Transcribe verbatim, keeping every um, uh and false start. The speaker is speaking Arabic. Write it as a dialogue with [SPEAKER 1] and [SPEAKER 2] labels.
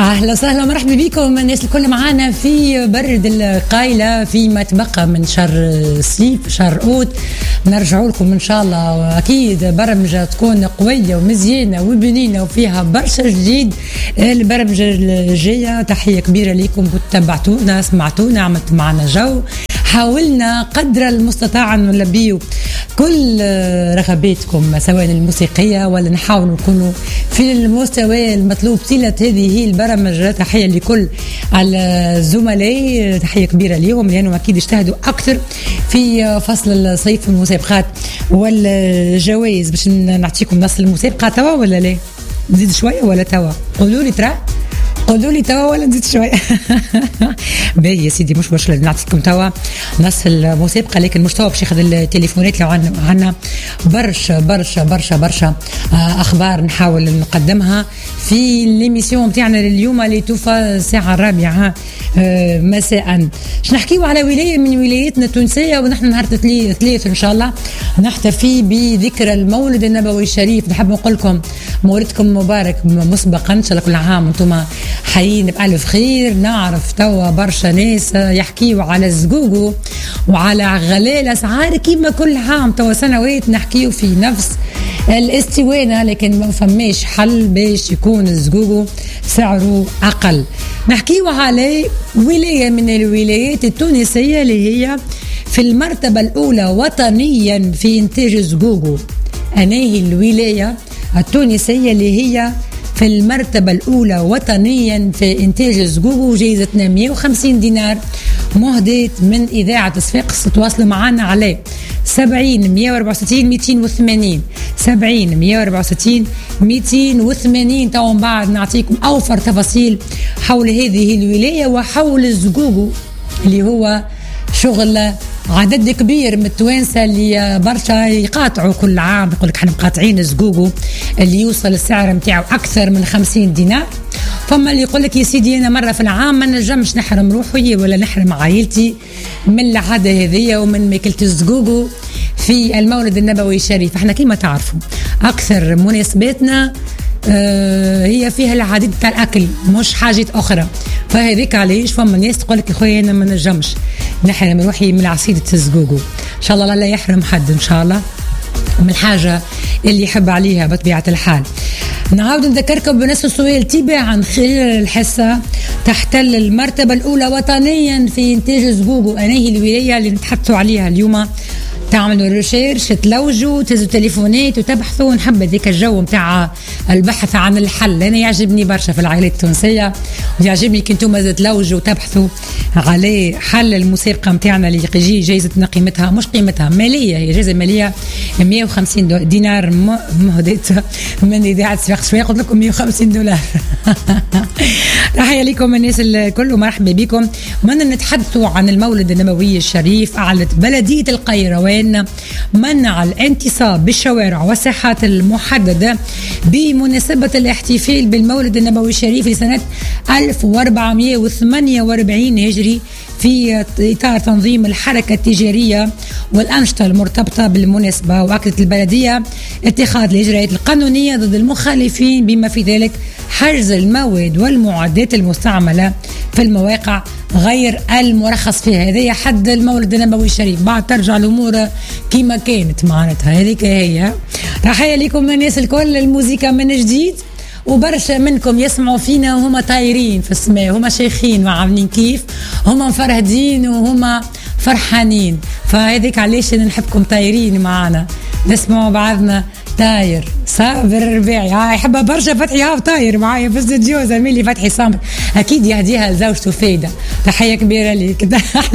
[SPEAKER 1] اهلا وسهلا ومرحبا بكم الناس الكل معانا في برد القايله فيما تبقى من شهر صيف شهر اوت. نرجعوا لكم ان شاء الله، واكيد برمجه تكون قويه ومزيانه وبنينه وفيها برشا جديد. البرمجه الجايه تحيه كبيره لكم، تبعتونا سمعتونا عملتوا معنا جو، حاولنا قدر المستطاع أن نلبيو كل رغباتكم سواء الموسيقية ولا نحاول نكونوا في المستوى المطلوب طيلة هذه البرامج. تحية لكل الزملاء، تحية كبيرة لهم لأنهم أكيد اجتهدوا أكثر في فصل الصيف المسابقات والجوائز. باش نعطيكم نص المسابقة توا ولا لا؟ نزيد شوية ولا توا؟ قولوا لي ترى قولوا لي توا ولا نزيد شويه. باهي يا سيدي مش مشكله، نعطيكم توا نص المسابقه، لكن مش توا باش ياخذ التليفونات. لو عندنا برشا برشا برشا برشا اخبار نحاول نقدمها في ليميسيون نتاعنا اليوم اللي توفى الساعه الرابعه مساء. باش نحكيو على ولايه من ولاياتنا التونسيه، ونحن نهار ثلاث ان شاء الله نحتفي بذكرى المولد النبوي الشريف. نحب نقول لكم مولدكم مبارك مسبقا، ان شاء الله كل عام وانتم حيين بألف خير. نعرف توا برشا ناس يحكيوا على الزقوقو وعلى غلاء أسعار كيما كل عام، توا سنوات نحكيوا في نفس الاستوانة، لكن ما فماش حل باش يكون الزقوقو سعره أقل. نحكيوا على ولاية من الولايات التونسية اللي هي في المرتبة الأولى وطنيا في إنتاج الزقوقو. أنا هي الولاية التونسية اللي هي في المرتبة الأولى وطنيا في إنتاج الزقوقو، جائزتنا مئة وخمسين دينار مهداة من إذاعة صفاقس. تواصلوا معنا على سبعين مئة وأربعة وستين مئتين وثمانين سبعين مئة وأربعة وستين مئتين وثمانين. تو بعد نعطيكم أوفر تفاصيل حول هذه الولاية وحول الزقوقو اللي هو شغل عدد كبير من التوانسه اللي برشا يقاطعوا كل عام، يقول لك احنا مقاطعين الزقوقو اللي يوصل السعر نتاعو اكثر من خمسين دينار. فما اللي يقول لك يا سيدي انا مره في العام ما نجمش نحرم روحي ولا نحرم عائلتي من العاده هذيا ومن ماكله الزقوقو في المولد النبوي الشريف. احنا كيما تعرفوا اكثر مناسباتنا آه هي فيها العديد تاع الاكل مش حاجات اخرى، فهذيك علاش فما ناس تقول لك يا خويا انا ما نجمش نحرم روحي من عصيده الزقوقو. ان شاء الله لا يحرم حد ان شاء الله من الحاجه اللي يحب عليها بطبيعه الحال. نعاود نذكركم بنفس السؤال تباعا خلال الحصه، تحتل المرتبه الاولى وطنيا في انتاج الزقوقو. انا هي الولايه اللي نتحدثوا عليها اليوم. تعملوا ريشيرش، تلوجوا، تهزوا تليفونات وتبحثوا. نحب ذيك الجو متاع البحث عن الحل، انا يعجبني برشا في العائلات التونسيه، ويعجبني كي انتم تلوجوا وتبحثوا على حل المسابقه متاعنا اللي يجي جائزتنا قيمتها مش قيمتها ماليه، هي جائزه ماليه مئة وخمسين دينار مهداة من اذاعه صفاقس. شويه قلت لكم مئة وخمسين دولار. تحيه لكم الناس الكل ومرحبا بكم. من نتحدثوا عن المولد النبوي الشريف، اعلنت بلديه القيروان منع الانتصاب بالشوارع والساحات المحددة بمناسبة الاحتفال بالمولد النبوي الشريف لسنة ألف وأربعمئة وثمانية وأربعين هجري في إطار تنظيم الحركة التجارية والأنشطة المرتبطة بالمناسبة. وأكدت البلدية اتخاذ الإجراءات القانونية ضد المخالفين بما في ذلك حجز المواد والمعدات المستعملة في المواقع غير المرخص فيها. هذا حد المولد النبوي الشريف، بعد ترجع الأمور كما كانت معناتها. هذيك هي. تحية لكم الناس الكل. الموسيقى من جديد وبرشا منكم يسمعوا فينا وهم طايرين في السماء، هم شيخين وعاملين كيف، هم مفرهدين وهم فرحانين. فهذيك علاش نحبكم طايرين معنا، نسمعوا بعضنا طاير صابر الرباعي. هاي يحبها برشا فتحي، هاو طاير معايا في الاستديو زميلي فتحي صامت، اكيد يهديها لزوجته فايده. تحيه كبيره ليك.